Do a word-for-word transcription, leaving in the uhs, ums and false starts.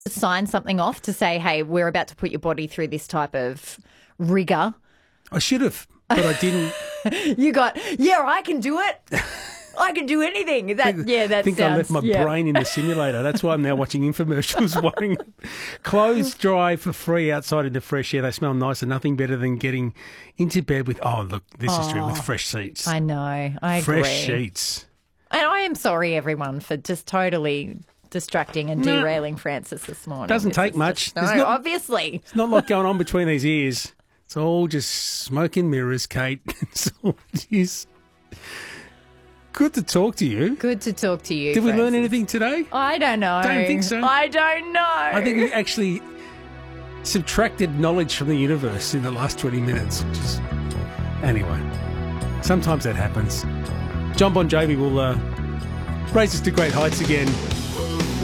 sign something off to say, hey, we're about to put your body through this type of rigour? I should have, but I didn't. You got, yeah, I can do it. I can do anything. That yeah, that I think sounds, I left my yeah. brain in the simulator. That's why I'm now watching infomercials. Worrying. Clothes dry for free outside in the fresh air. They smell nice, and nothing better than getting into bed with. Oh, look, this oh, is true with fresh sheets. I know. I fresh agree. sheets. And I am sorry, everyone, for just totally distracting and No. derailing Francis this morning. Doesn't This take is much. Just, no, There's not- obviously. It's not a lot going on between these ears. It's all just smoke and mirrors, Kate. It's all it is. Good to talk to you. Good to talk to you. Did we Francis. learn anything today? I don't know. Don't think so. I don't know. I think we actually subtracted knowledge from the universe in the last twenty minutes. Which is... Anyway, sometimes that happens. John Bon Jovi will uh, raise us to great heights again.